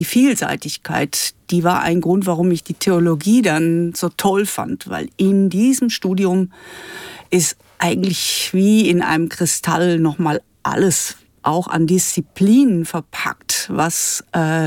Die Vielseitigkeit, die war ein Grund, warum ich die Theologie dann so toll fand, weil in diesem Studium ist eigentlich wie in einem Kristall nochmal alles auch an Disziplinen verpackt, was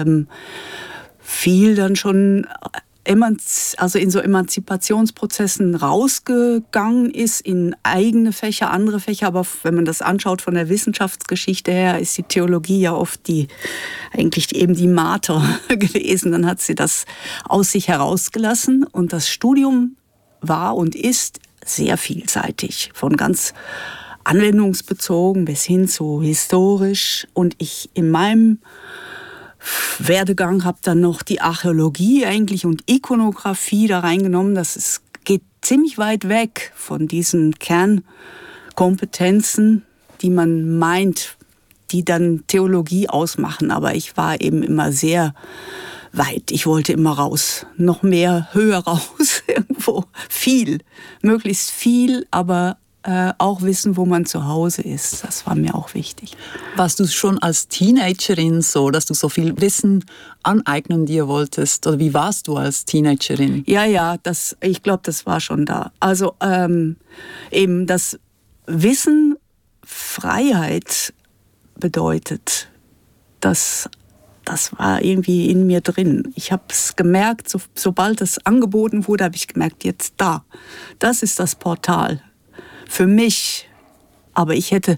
viel dann schon also in so Emanzipationsprozessen rausgegangen ist in eigene Fächer, andere Fächer. Aber wenn man das anschaut von der Wissenschaftsgeschichte her, ist die Theologie ja oft eigentlich eben die Mater gewesen. Dann hat sie das aus sich herausgelassen. Und das Studium war und ist sehr vielseitig, von ganz anwendungsbezogen bis hin zu historisch. Und ich in meinem Werdegang habe dann noch die Archäologie eigentlich und Ikonographie da reingenommen. Geht ziemlich weit weg von diesen Kernkompetenzen, die man meint, die dann Theologie ausmachen. Aber ich war eben immer sehr weit. Ich wollte immer raus, noch mehr, höher raus, irgendwo möglichst viel, aber auch wissen, wo man zu Hause ist. Das war mir auch wichtig. Warst du schon als Teenagerin so, dass du so viel Wissen aneignen dir wolltest? Oder wie warst du als Teenagerin? Ja, ich glaube, das war schon da. Also eben das Wissen Freiheit bedeutet, das war irgendwie in mir drin. Ich habe es gemerkt, sobald es angeboten wurde, habe ich gemerkt, jetzt das ist das Portal für mich. Aber ich hätte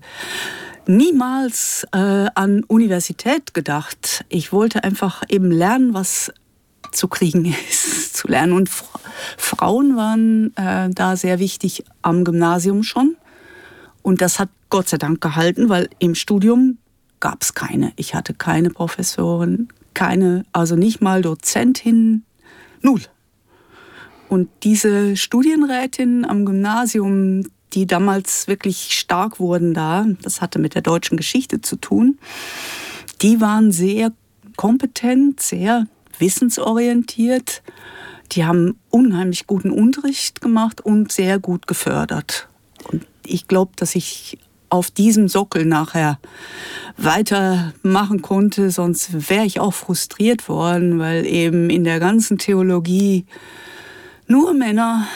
niemals an Universität gedacht. Ich wollte einfach eben lernen, was zu kriegen ist, zu lernen. Und Frauen waren da sehr wichtig am Gymnasium schon. Und das hat Gott sei Dank gehalten, weil im Studium gab es keine. Ich hatte keine Professoren, also nicht mal Dozentin, null. Und diese Studienrätinnen am Gymnasium, die damals wirklich stark wurden das hatte mit der deutschen Geschichte zu tun, die waren sehr kompetent, sehr wissensorientiert. Die haben unheimlich guten Unterricht gemacht und sehr gut gefördert. Und ich glaube, dass ich auf diesem Sockel nachher weitermachen konnte, sonst wäre ich auch frustriert worden, weil eben in der ganzen Theologie nur Männer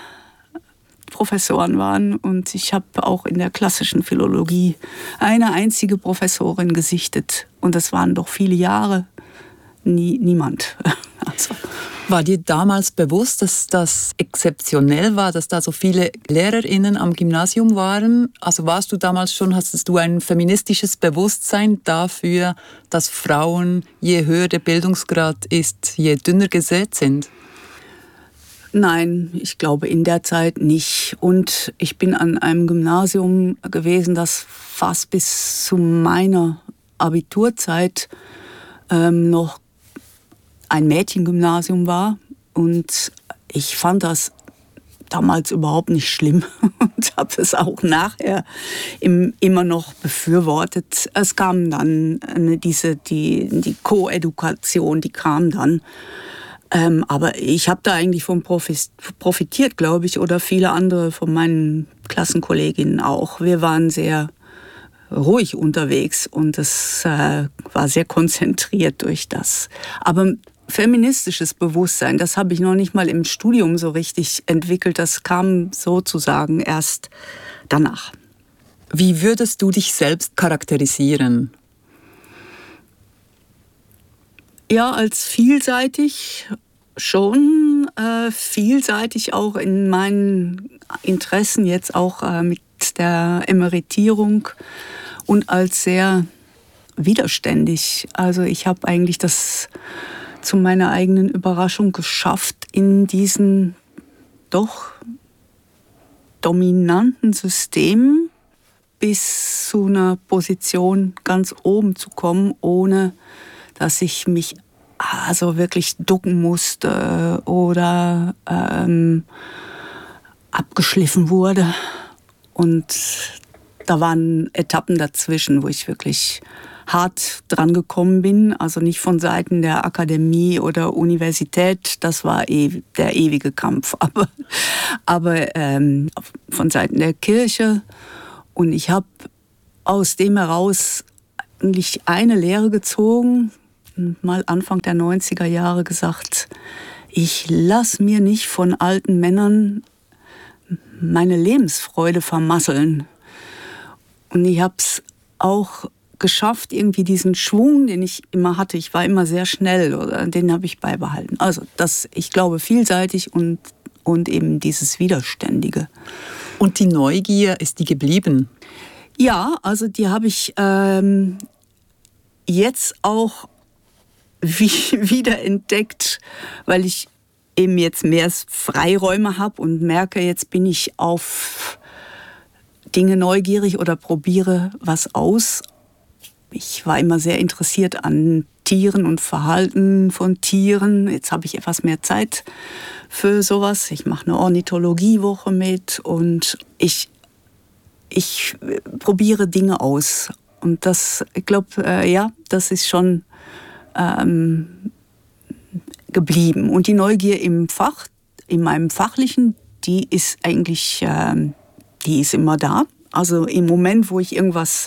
Professoren waren und ich habe auch in der klassischen Philologie eine einzige Professorin gesichtet und das waren doch viele Jahre niemand. Also. War dir damals bewusst, dass das exzeptionell war, dass da so viele LehrerInnen am Gymnasium waren? Also hattest du ein feministisches Bewusstsein dafür, dass Frauen, je höher der Bildungsgrad ist, je dünner gesät sind? Nein, ich glaube in der Zeit nicht. Und ich bin an einem Gymnasium gewesen, das fast bis zu meiner Abiturzeit noch ein Mädchengymnasium war. Und ich fand das damals überhaupt nicht schlimm und habe es auch nachher immer noch befürwortet. Es kam dann die Koedukation, die kam dann. Aber ich habe da eigentlich von profitiert, glaube ich, oder viele andere von meinen Klassenkolleginnen auch. Wir waren sehr ruhig unterwegs und es war sehr konzentriert durch das. Aber feministisches Bewusstsein, das habe ich noch nicht mal im Studium so richtig entwickelt. Das kam sozusagen erst danach. Wie würdest du dich selbst charakterisieren? Ja, als vielseitig schon, vielseitig auch in meinen Interessen, jetzt auch mit der Emeritierung und als sehr widerständig. Also ich habe eigentlich das zu meiner eigenen Überraschung geschafft, in diesen doch dominanten Systemen bis zu einer Position ganz oben zu kommen, ohne dass ich mich also wirklich ducken musste oder abgeschliffen wurde. Und da waren Etappen dazwischen, wo ich wirklich hart dran gekommen bin. Also nicht von Seiten der Akademie oder Universität, das war der ewige Kampf, aber von Seiten der Kirche. Und ich habe aus dem heraus eigentlich eine Lehre gezogen, mal Anfang der 90er Jahre gesagt, ich lasse mir nicht von alten Männern meine Lebensfreude vermasseln. Und ich habe es auch geschafft, irgendwie diesen Schwung, den ich immer hatte, ich war immer sehr schnell, oder den habe ich beibehalten. Also das, ich glaube, vielseitig und eben dieses Widerständige. Und die Neugier, ist die geblieben? Ja, also die habe ich jetzt auch wieder entdeckt, weil ich eben jetzt mehr Freiräume habe und merke, jetzt bin ich auf Dinge neugierig oder probiere was aus. Ich war immer sehr interessiert an Tieren und Verhalten von Tieren. Jetzt habe ich etwas mehr Zeit für sowas. Ich mache eine Ornithologiewoche mit und ich probiere Dinge aus. Und das, ich glaube, ja, das ist schon geblieben. Und die Neugier im Fach, in meinem Fachlichen, die ist eigentlich, die ist immer da. Also im Moment, wo ich irgendwas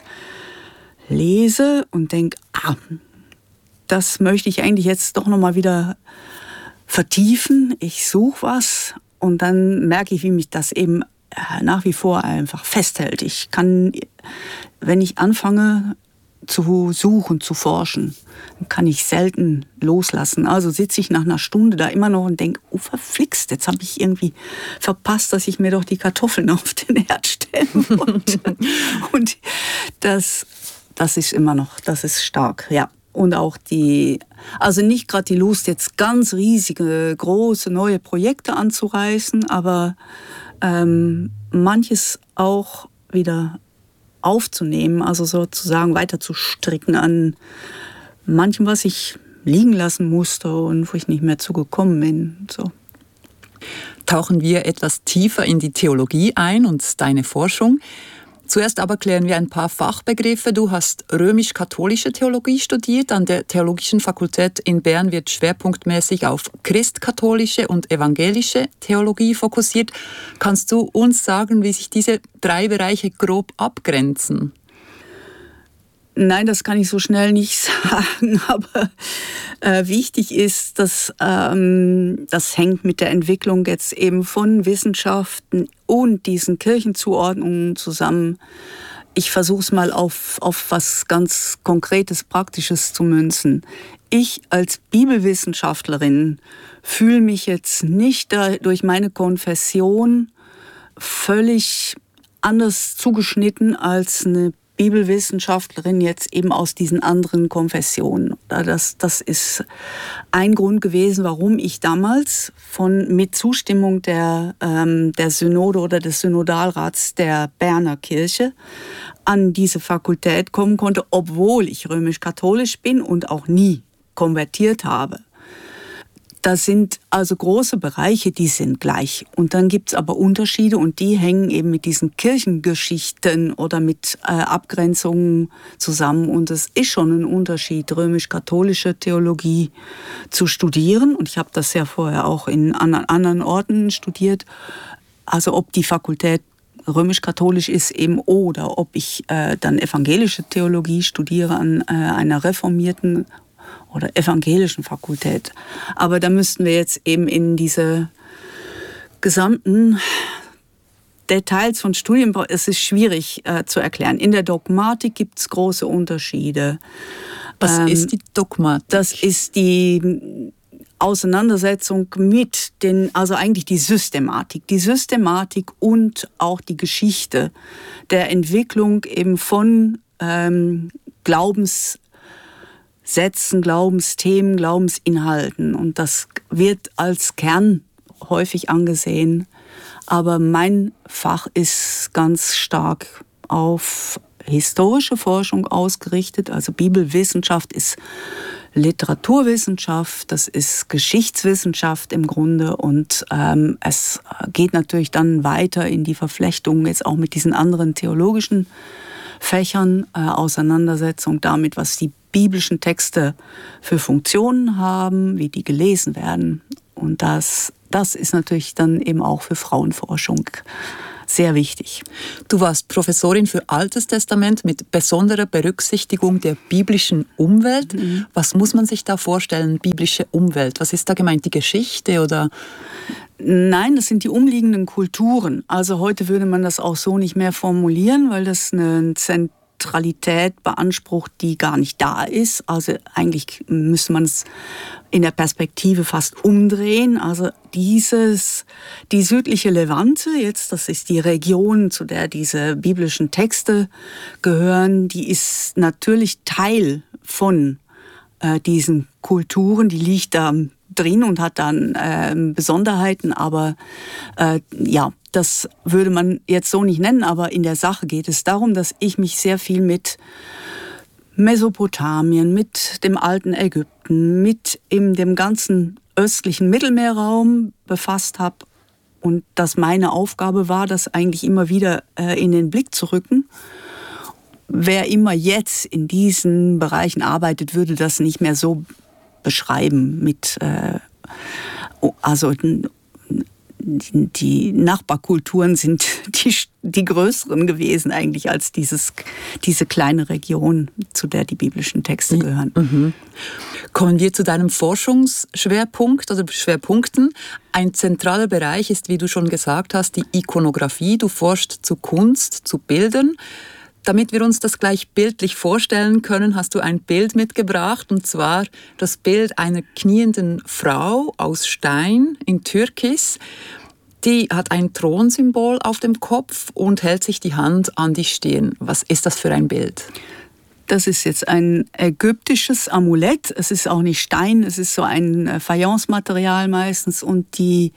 lese und denke, das möchte ich eigentlich jetzt doch nochmal wieder vertiefen. Ich suche was und dann merke ich, wie mich das eben nach wie vor einfach festhält. Ich kann, wenn ich anfange zu suchen, zu forschen, kann ich selten loslassen. Also sitze ich nach einer Stunde da immer noch und denke, verflixt, jetzt habe ich irgendwie verpasst, dass ich mir doch die Kartoffeln auf den Herd stelle. Und das ist immer noch, das ist stark, ja. Und auch also nicht gerade die Lust, jetzt ganz riesige, große, neue Projekte anzureißen, aber manches auch wieder aufzunehmen, also sozusagen weiter zu stricken an manchem, was ich liegen lassen musste und wo ich nicht mehr zugekommen bin. So. Tauchen wir etwas tiefer in die Theologie ein und deine Forschung. Zuerst aber klären wir ein paar Fachbegriffe. Du hast römisch-katholische Theologie studiert. An der Theologischen Fakultät in Bern wird schwerpunktmäßig auf christkatholische und evangelische Theologie fokussiert. Kannst du uns sagen, wie sich diese drei Bereiche grob abgrenzen? Nein, das kann ich so schnell nicht sagen, aber wichtig ist, dass das hängt mit der Entwicklung jetzt eben von Wissenschaften und diesen Kirchenzuordnungen zusammen. Ich versuche es mal auf was ganz Konkretes, Praktisches zu münzen. Ich als Bibelwissenschaftlerin fühle mich jetzt nicht durch meine Konfession völlig anders zugeschnitten als eine Bibelwissenschaftlerin jetzt eben aus diesen anderen Konfessionen. Das ist ein Grund gewesen, warum ich damals mit Zustimmung der Synode oder des Synodalrats der Berner Kirche an diese Fakultät kommen konnte, obwohl ich römisch-katholisch bin und auch nie konvertiert habe. Das sind also große Bereiche, die sind gleich. Und dann gibt es aber Unterschiede und die hängen eben mit diesen Kirchengeschichten oder mit Abgrenzungen zusammen. Und es ist schon ein Unterschied, römisch-katholische Theologie zu studieren. Und ich habe das ja vorher auch in anderen Orten studiert. Also ob die Fakultät römisch-katholisch ist eben oder ob ich dann evangelische Theologie studiere an einer reformierten oder evangelischen Fakultät. Aber da müssten wir jetzt eben in diese gesamten Details von Studien, es ist schwierig zu erklären. In der Dogmatik gibt es große Unterschiede. Was ist die Dogmatik? Das ist die Auseinandersetzung mit also eigentlich die Systematik. Die Systematik und auch die Geschichte der Entwicklung eben von Glaubenssätzen, Glaubensthemen, Glaubensinhalten. Und das wird als Kern häufig angesehen. Aber mein Fach ist ganz stark auf historische Forschung ausgerichtet. Also Bibelwissenschaft ist Literaturwissenschaft, das ist Geschichtswissenschaft im Grunde. Und es geht natürlich dann weiter in die Verflechtung jetzt auch mit diesen anderen theologischen Fächern, Auseinandersetzung damit, was die biblischen Texte für Funktionen haben, wie die gelesen werden. Und das ist natürlich dann eben auch für Frauenforschung sehr wichtig. Du warst Professorin für Altes Testament mit besonderer Berücksichtigung der biblischen Umwelt. Was muss man sich da vorstellen, biblische Umwelt? Was ist da gemeint, die Geschichte oder? Nein, das sind die umliegenden Kulturen. Also heute würde man das auch so nicht mehr formulieren, weil das eine Zentralität beansprucht, die gar nicht da ist. Also eigentlich müsste man es in der Perspektive fast umdrehen. Also die südliche Levante, jetzt, das ist die Region, zu der diese biblischen Texte gehören, die ist natürlich Teil von diesen Kulturen, die liegt da drin und hat dann Besonderheiten, aber das würde man jetzt so nicht nennen, aber in der Sache geht es darum, dass ich mich sehr viel mit Mesopotamien, mit dem alten Ägypten, mit dem ganzen östlichen Mittelmeerraum befasst habe und dass meine Aufgabe war, das eigentlich immer wieder in den Blick zu rücken. Wer immer jetzt in diesen Bereichen arbeitet, würde das nicht mehr so beschreiben die Nachbarkulturen sind die größeren gewesen eigentlich als diese kleine Region, zu der die biblischen Texte gehören. Mhm. Kommen wir zu deinem Forschungsschwerpunkt oder Schwerpunkten. Ein zentraler Bereich ist, wie du schon gesagt hast, die Ikonographie. Du forschst zu Kunst, zu Bildern. Damit wir uns das gleich bildlich vorstellen können, hast du ein Bild mitgebracht, und zwar das Bild einer knienden Frau aus Stein in Türkis. Die hat ein Thronsymbol auf dem Kopf und hält sich die Hand an die Stirn. Was ist das für ein Bild? Das ist jetzt ein ägyptisches Amulett. Es ist auch nicht Stein, es ist so ein Fayence-Material meistens. Und die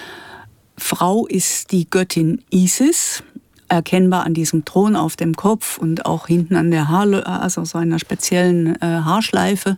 Frau ist die Göttin Isis, erkennbar an diesem Thron auf dem Kopf und auch hinten an der also so einer speziellen Haarschleife.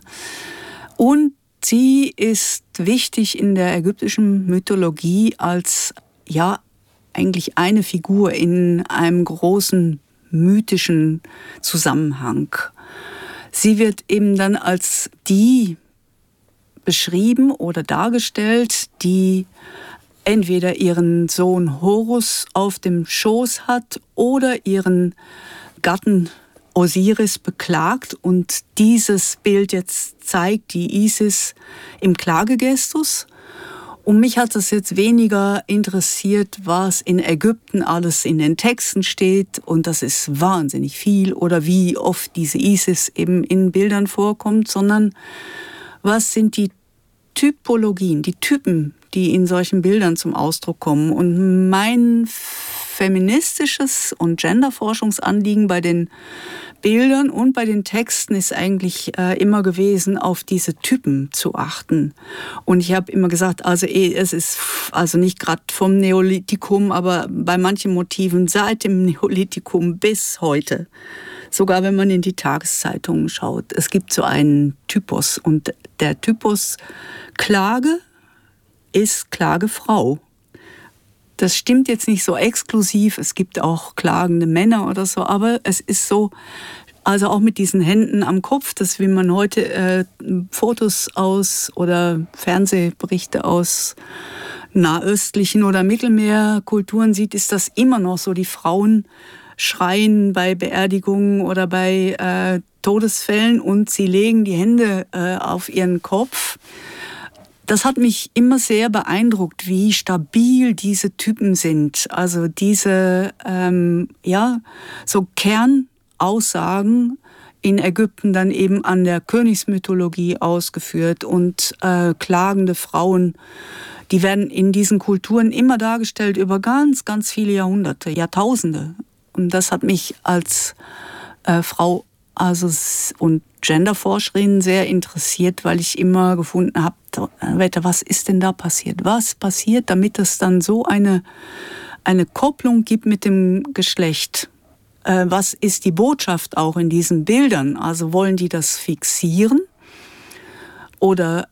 Und sie ist wichtig in der ägyptischen Mythologie als eigentlich eine Figur in einem großen mythischen Zusammenhang. Sie wird eben dann als die beschrieben oder dargestellt, die entweder ihren Sohn Horus auf dem Schoß hat oder ihren Gatten Osiris beklagt. Und dieses Bild jetzt zeigt die Isis im Klagegestus. Und mich hat das jetzt weniger interessiert, was in Ägypten alles in den Texten steht. Und das ist wahnsinnig viel. Oder wie oft diese Isis eben in Bildern vorkommt. Sondern was sind die Typologien, die Typen, die in solchen Bildern zum Ausdruck kommen. Und mein feministisches und Genderforschungsanliegen bei den Bildern und bei den Texten ist eigentlich immer gewesen, auf diese Typen zu achten. Und ich habe immer gesagt, also es ist also nicht gerade vom Neolithikum, aber bei manchen Motiven seit dem Neolithikum bis heute. Sogar wenn man in die Tageszeitungen schaut. Es gibt so einen Typus und der Typus Klage ist Klagefrau. Das stimmt jetzt nicht so exklusiv, es gibt auch klagende Männer oder so, aber es ist so, also auch mit diesen Händen am Kopf, das wie man heute Fotos aus oder Fernsehberichte aus nahöstlichen oder Mittelmeerkulturen sieht, ist das immer noch so, die Frauen schreien bei Beerdigungen oder bei Todesfällen und sie legen die Hände auf ihren Kopf. Das hat mich immer sehr beeindruckt, wie stabil diese Typen sind. Also diese so Kernaussagen in Ägypten dann eben an der Königsmythologie ausgeführt und klagende Frauen, die werden in diesen Kulturen immer dargestellt über ganz, ganz viele Jahrhunderte, Jahrtausende. Und das hat mich als Frau und Genderforscherin sehr interessiert, weil ich immer gefunden habe, was ist denn da passiert? Was passiert, damit es dann so eine Kopplung gibt mit dem Geschlecht? Was ist die Botschaft auch in diesen Bildern? Also wollen die das fixieren? Oder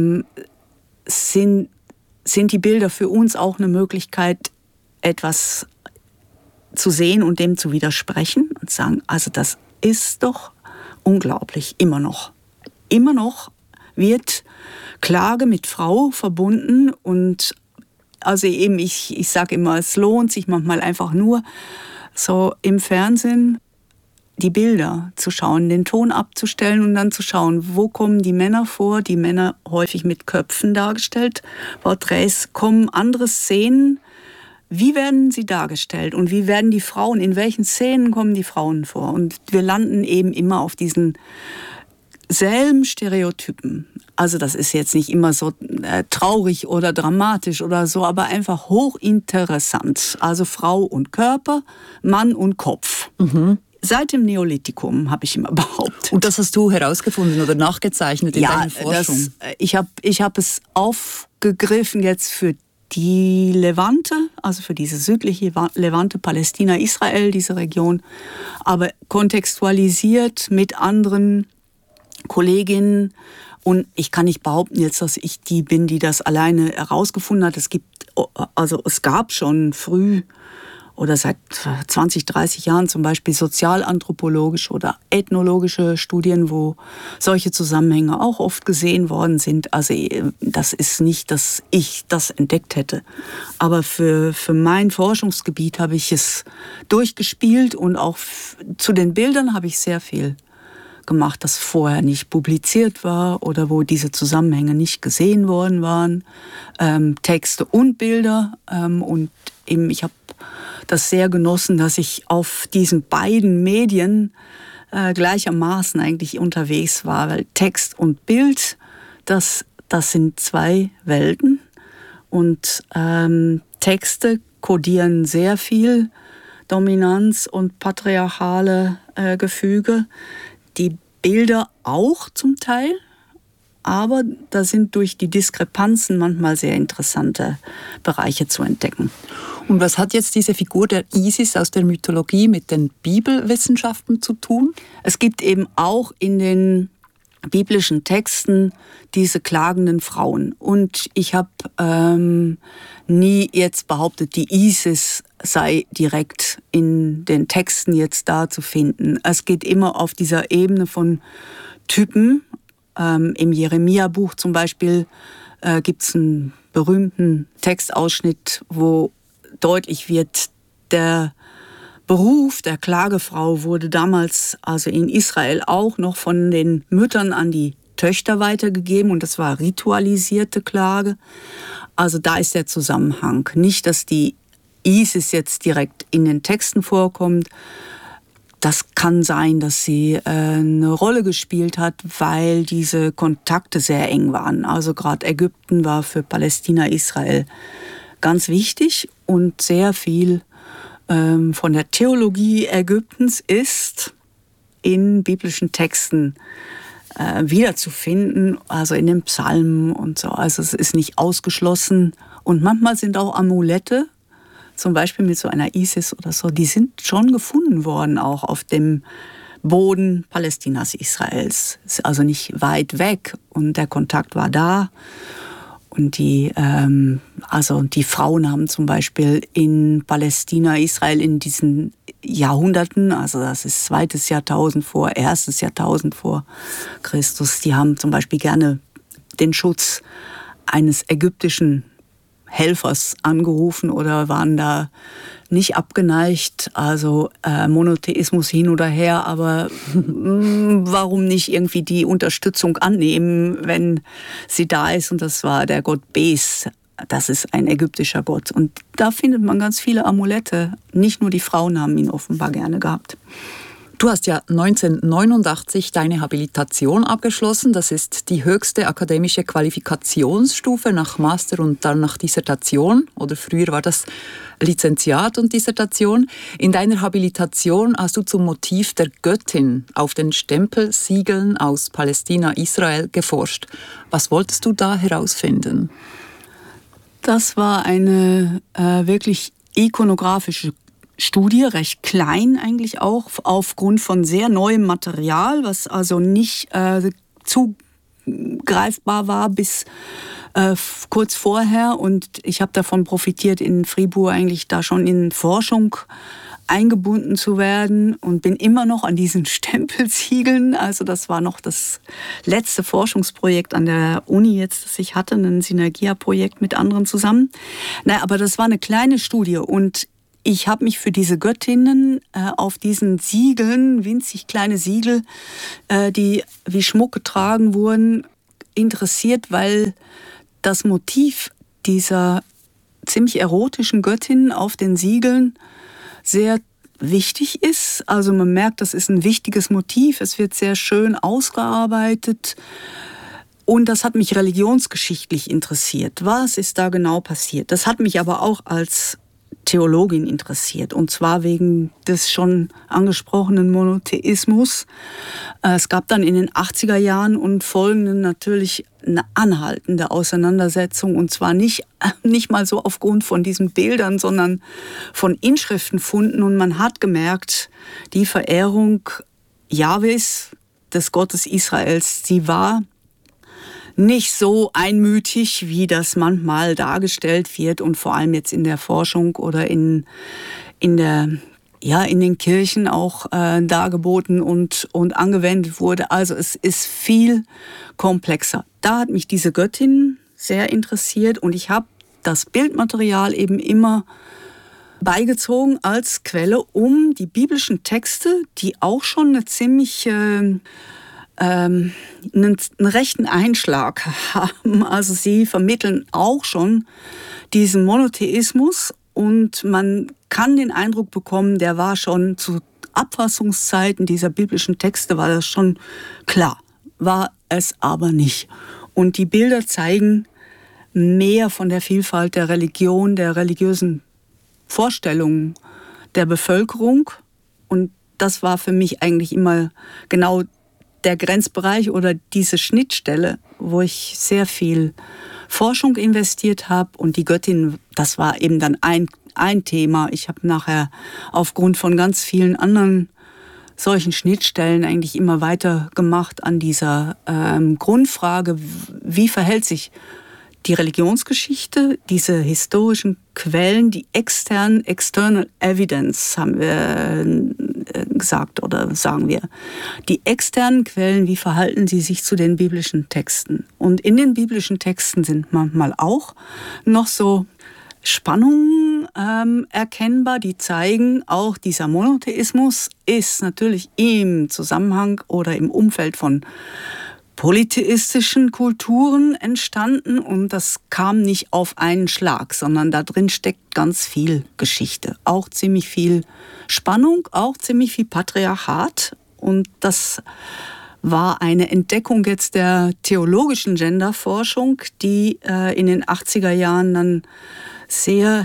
sind die Bilder für uns auch eine Möglichkeit, etwas zu sehen und dem zu widersprechen und sagen, also das ist doch unglaublich, immer noch. Immer noch wird Klage mit Frau verbunden und Also eben, ich sage immer, es lohnt sich manchmal einfach nur so im Fernsehen die Bilder zu schauen, den Ton abzustellen und dann zu schauen, wo kommen die Männer vor, die Männer häufig mit Köpfen dargestellt, Porträts, kommen andere Szenen, wie werden sie dargestellt und wie werden die Frauen, in welchen Szenen kommen die Frauen vor? Und wir landen eben immer auf diesen selben Stereotypen. Also das ist jetzt nicht immer so traurig oder dramatisch oder so, aber einfach hochinteressant. Also Frau und Körper, Mann und Kopf. Mhm. Seit dem Neolithikum, habe ich immer behauptet. Und das hast du herausgefunden oder nachgezeichnet in deiner Forschung? Ich hab es aufgegriffen jetzt für die Levante, also für diese südliche Levante, Palästina, Israel, diese Region, aber kontextualisiert mit anderen Kolleginnen. Und ich kann nicht behaupten jetzt, dass ich die bin, die das alleine herausgefunden hat. Es gab schon früh oder seit 20, 30 Jahren zum Beispiel sozialanthropologische oder ethnologische Studien, wo solche Zusammenhänge auch oft gesehen worden sind. Also das ist nicht, dass ich das entdeckt hätte. Aber für mein Forschungsgebiet habe ich es durchgespielt und auch zu den Bildern habe ich sehr viel gemacht, das vorher nicht publiziert war oder wo diese Zusammenhänge nicht gesehen worden waren. Texte und Bilder. Und eben, ich habe das sehr genossen, dass ich auf diesen beiden Medien gleichermaßen eigentlich unterwegs war, weil Text und Bild, das sind zwei Welten und Texte kodieren sehr viel Dominanz und patriarchale Gefüge, die Bilder auch zum Teil, aber da sind durch die Diskrepanzen manchmal sehr interessante Bereiche zu entdecken. Und was hat jetzt diese Figur der Isis aus der Mythologie mit den Bibelwissenschaften zu tun? Es gibt eben auch in den biblischen Texten diese klagenden Frauen. Und ich habe nie jetzt behauptet, die Isis sei direkt in den Texten jetzt da zu finden. Es geht immer auf dieser Ebene von Typen. Im Jeremia-Buch zum Beispiel gibt es einen berühmten Textausschnitt, wo deutlich wird, der Beruf der Klagefrau wurde damals, also in Israel, auch noch von den Müttern an die Töchter weitergegeben und das war ritualisierte Klage. Also da ist der Zusammenhang. Nicht, dass die Isis jetzt direkt in den Texten vorkommt. Das kann sein, dass sie eine Rolle gespielt hat, weil diese Kontakte sehr eng waren. Also gerade Ägypten war für Palästina, Israel ganz wichtig und sehr viel von der Theologie Ägyptens ist in biblischen Texten wiederzufinden, also in den Psalmen und so. Also es ist nicht ausgeschlossen. Und manchmal sind auch Amulette, zum Beispiel mit so einer Isis oder so, die sind schon gefunden worden, auch auf dem Boden Palästinas, Israels. Ist also nicht weit weg und der Kontakt war da. Und die Frauen haben zum Beispiel in Palästina, Israel in diesen Jahrhunderten, also das ist 2. Jahrtausend vor, 1. Jahrtausend vor Christus, die haben zum Beispiel gerne den Schutz eines ägyptischen Helfers angerufen oder waren da nicht abgeneigt, also Monotheismus hin oder her, aber warum nicht irgendwie die Unterstützung annehmen, wenn sie da ist? Und das war der Gott Bes, das ist ein ägyptischer Gott. Und da findet man ganz viele Amulette. Nicht nur die Frauen haben ihn offenbar gerne gehabt. Du hast ja 1989 deine Habilitation abgeschlossen. Das ist die höchste akademische Qualifikationsstufe nach Master und dann nach Dissertation. Oder früher war das Lizenziat und Dissertation. In deiner Habilitation hast du zum Motiv der Göttin auf den Stempelsiegeln aus Palästina, Israel geforscht. Was wolltest du da herausfinden? Das war eine wirklich ikonografische Studie, recht klein eigentlich auch, aufgrund von sehr neuem Material, was also nicht zugreifbar war bis kurz vorher. Und ich habe davon profitiert, in Fribourg eigentlich da schon in Forschung eingebunden zu werden und bin immer noch an diesen Stempelsiegeln. Also das war noch das letzte Forschungsprojekt an der Uni jetzt, das ich hatte, ein Synergia-Projekt mit anderen zusammen. Naja, aber das war eine kleine Studie und ich habe mich für diese Göttinnen auf diesen Siegeln, winzig kleine Siegel, die wie Schmuck getragen wurden, interessiert, weil das Motiv dieser ziemlich erotischen Göttinnen auf den Siegeln sehr wichtig ist. Also man merkt, das ist ein wichtiges Motiv. Es wird sehr schön ausgearbeitet. Und das hat mich religionsgeschichtlich interessiert. Was ist da genau passiert? Das hat mich aber auch als Theologin interessiert. Und zwar wegen des schon angesprochenen Monotheismus. Es gab dann in den 80er Jahren und folgenden natürlich eine anhaltende Auseinandersetzung. Und zwar nicht mal so aufgrund von diesen Bildern, sondern von Inschriftenfunden. Und man hat gemerkt, die Verehrung Jahwes, des Gottes Israels, sie war nicht so einmütig, wie das manchmal dargestellt wird und vor allem jetzt in der Forschung oder in den Kirchen auch dargeboten und angewendet wurde. Also es ist viel komplexer. Da hat mich diese Göttin sehr interessiert und ich habe das Bildmaterial eben immer beigezogen als Quelle, um die biblischen Texte, die auch schon eine ziemlich einen rechten Einschlag haben. Also sie vermitteln auch schon diesen Monotheismus und man kann den Eindruck bekommen, der war schon zu Abfassungszeiten dieser biblischen Texte, war das schon klar, war es aber nicht. Und die Bilder zeigen mehr von der Vielfalt der Religion, der religiösen Vorstellungen der Bevölkerung und das war für mich eigentlich immer genau der Grenzbereich oder diese Schnittstelle, wo ich sehr viel Forschung investiert habe und die Göttin, das war eben dann ein Thema. Ich habe nachher aufgrund von ganz vielen anderen solchen Schnittstellen eigentlich immer weiter gemacht an dieser Grundfrage, wie verhält sich die Religionsgeschichte, diese historischen Quellen, die external evidence, haben wir gesagt oder sagen wir. Die externen Quellen, wie verhalten sie sich zu den biblischen Texten? Und in den biblischen Texten sind manchmal auch noch so Spannungen erkennbar, die zeigen, auch dieser Monotheismus ist natürlich im Zusammenhang oder im Umfeld von polytheistischen Kulturen entstanden und das kam nicht auf einen Schlag, sondern da drin steckt ganz viel Geschichte, auch ziemlich viel Spannung, auch ziemlich viel Patriarchat und das war eine Entdeckung jetzt der theologischen Genderforschung, die in den 80er Jahren dann sehr,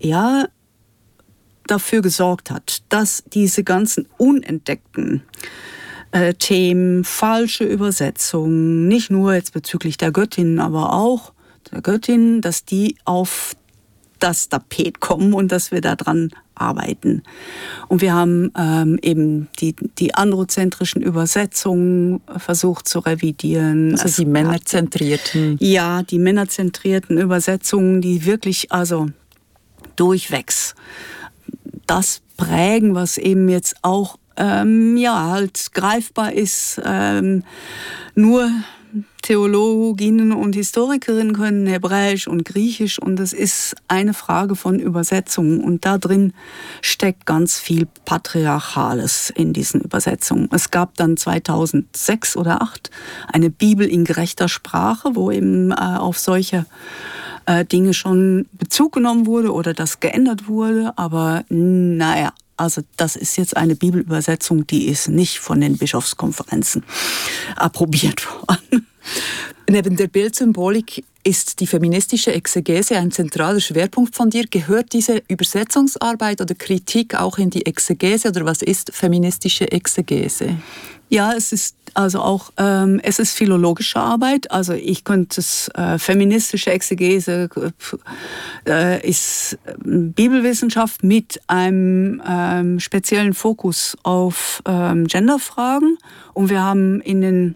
dafür gesorgt hat, dass diese ganzen unentdeckten Themen, falsche Übersetzungen, nicht nur jetzt bezüglich der Göttin, aber auch der Göttin, dass die auf das Tapet kommen und dass wir daran arbeiten. Und wir haben eben die androzentrischen Übersetzungen versucht zu revidieren. Also die männerzentrierten. Ja, die männerzentrierten Übersetzungen, die wirklich also durchwegs das prägen, was eben jetzt auch halt greifbar ist. Nur Theologinnen und Historikerinnen können Hebräisch und Griechisch und es ist eine Frage von Übersetzung und da drin steckt ganz viel Patriarchales in diesen Übersetzungen. Es gab dann 2006 oder 2008 eine Bibel in gerechter Sprache, wo eben auf solche Dinge schon Bezug genommen wurde oder das geändert wurde, aber naja, also das ist jetzt eine Bibelübersetzung, die ist nicht von den Bischofskonferenzen approbiert worden. Neben der Bildsymbolik ist die feministische Exegese ein zentraler Schwerpunkt von dir. Gehört diese Übersetzungsarbeit oder Kritik auch in die Exegese oder was ist feministische Exegese? Ja, es ist also auch es ist philologische Arbeit. Also ich könnte es feministische Exegese ist Bibelwissenschaft mit einem speziellen Fokus auf Genderfragen. Und wir haben in den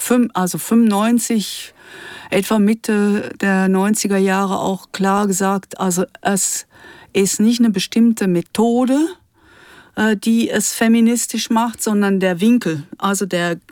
95, etwa Mitte der 90er Jahre auch klar gesagt, also es ist nicht eine bestimmte Methode, die es feministisch macht, sondern der Winkel, also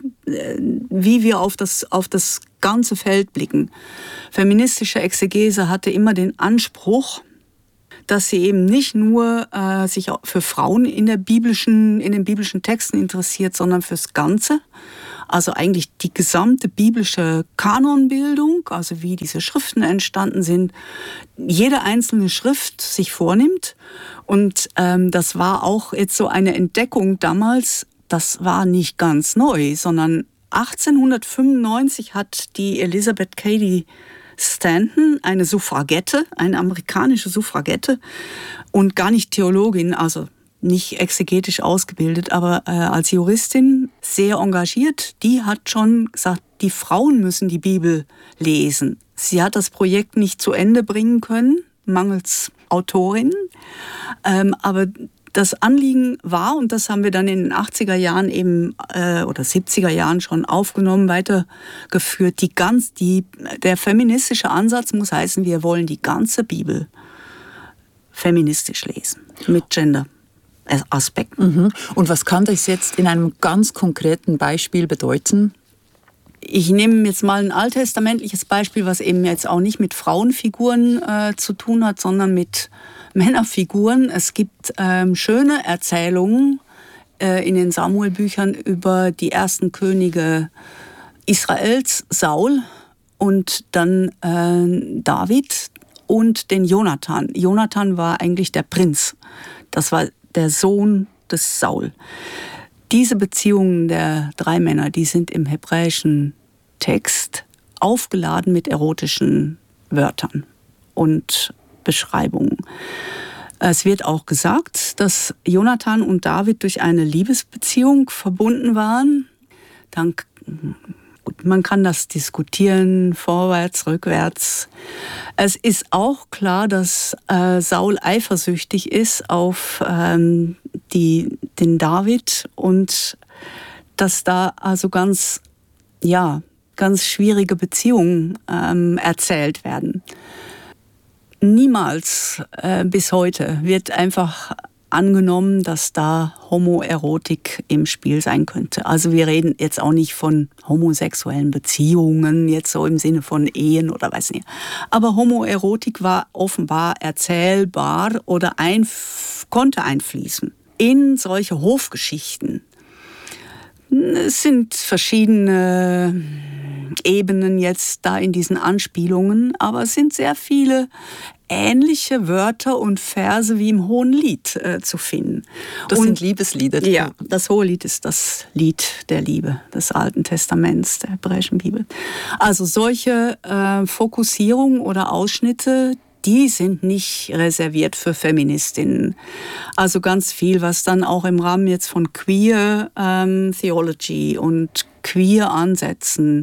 wie wir auf das ganze Feld blicken. Feministische Exegese hatte immer den Anspruch, dass sie eben nicht nur sich für Frauen in den biblischen Texten interessiert, sondern fürs Ganze. Also eigentlich die gesamte biblische Kanonbildung, also wie diese Schriften entstanden sind, jede einzelne Schrift sich vornimmt. Und das war auch jetzt so eine Entdeckung damals, das war nicht ganz neu, sondern 1895 hat die Elizabeth Cady Stanton, eine Suffragette, eine amerikanische Suffragette und gar nicht Theologin, also nicht exegetisch ausgebildet, aber als Juristin sehr engagiert, die hat schon gesagt, die Frauen müssen die Bibel lesen. Sie hat das Projekt nicht zu Ende bringen können, mangels Autorin, aber das Anliegen war, und das haben wir dann in den 80er Jahren eben oder 70er Jahren schon aufgenommen, weitergeführt. Der feministische Ansatz muss heißen, wir wollen die ganze Bibel feministisch lesen, mit Gender-Aspekten. Und was kann das jetzt in einem ganz konkreten Beispiel bedeuten? Ich nehme jetzt mal ein alttestamentliches Beispiel, was eben jetzt auch nicht mit Frauenfiguren zu tun hat, sondern mit Männerfiguren. Es gibt schöne Erzählungen in den Samuel-Büchern über die ersten Könige Israels, Saul und dann David und den Jonathan. Jonathan war eigentlich der Prinz. Das war der Sohn des Saul. Diese Beziehungen der drei Männer, die sind im hebräischen Text aufgeladen mit erotischen Wörtern und Beschreibungen. Es wird auch gesagt, dass Jonathan und David durch eine Liebesbeziehung verbunden waren. Man kann das diskutieren, vorwärts, rückwärts. Es ist auch klar, dass Saul eifersüchtig ist auf den David und dass da also ganz schwierige Beziehungen erzählt werden. Niemals bis heute wird einfach angenommen, dass da Homoerotik im Spiel sein könnte. Also wir reden jetzt auch nicht von homosexuellen Beziehungen, jetzt so im Sinne von Ehen oder weiß nicht. Aber Homoerotik war offenbar erzählbar oder konnte einfließen in solche Hofgeschichten. Es sind verschiedene Ebenen jetzt da in diesen Anspielungen, aber es sind sehr viele ähnliche Wörter und Verse wie im Hohenlied zu finden. Das sind Liebeslieder. Ja, das Hohelied ist das Lied der Liebe des Alten Testaments, der hebräischen Bibel. Also solche Fokussierungen oder Ausschnitte, die sind nicht reserviert für Feministinnen. Also ganz viel, was dann auch im Rahmen jetzt von Queer Theology und Queer Ansätzen,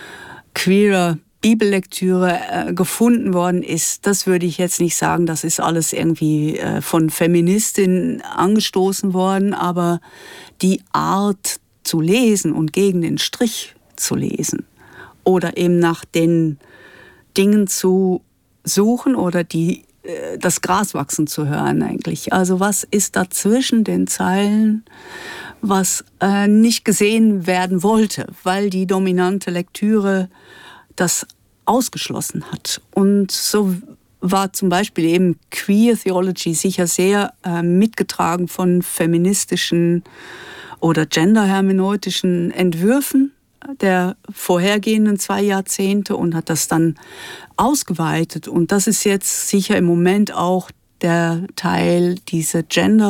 queerer Bibellektüre gefunden worden ist, das würde ich jetzt nicht sagen, das ist alles irgendwie von Feministinnen angestoßen worden, aber die Art zu lesen und gegen den Strich zu lesen oder eben nach den Dingen zu suchen oder das Gras wachsen zu hören eigentlich. Also was ist da zwischen den Zeilen, was nicht gesehen werden wollte, weil die dominante Lektüre das ausgeschlossen hat. Und so war zum Beispiel eben Queer Theology sicher sehr mitgetragen von feministischen oder genderhermeneutischen Entwürfen der vorhergehenden 2 Jahrzehnte und hat das dann ausgeweitet. Und das ist jetzt sicher im Moment auch der Teil, diese